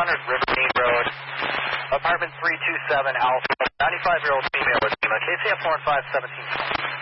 Rivermead Road, apartment 327 Alpha, 95-year-old female edema, KCF 4517.